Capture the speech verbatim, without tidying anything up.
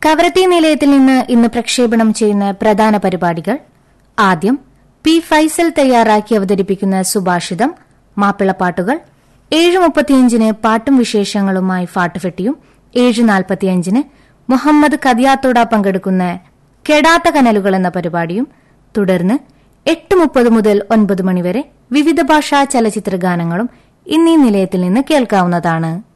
കവരത്തി നിലയത്തിൽ നിന്ന് ഇന്ന് പ്രക്ഷേപണം ചെയ്യുന്ന പ്രധാന പരിപാടികൾ: ആദ്യം പി ഫൈസൽ തയ്യാറാക്കി അവതരിപ്പിക്കുന്ന സുഭാഷിതം, മാപ്പിളപ്പാട്ടുകൾ. ഏഴ് മുപ്പത്തിയഞ്ചിന് പാട്ടും വിശേഷങ്ങളുമായി ഫാട്ടുഫെട്ടിയും. ഏഴ് നാൽപ്പത്തിയഞ്ചിന് മുഹമ്മദ് കദിയാത്തോട പങ്കെടുക്കുന്ന കെടാത്ത കനലുകൾ എന്ന പരിപാടിയും. തുടർന്ന് എട്ട് മുപ്പത് മുതൽ ഒൻപത് മണിവരെ വിവിധ ഭാഷാ ചലച്ചിത്ര ഗാനങ്ങളും ഇന്നീ നിലയത്തിൽ നിന്ന് കേൾക്കാവുന്നതാണ്.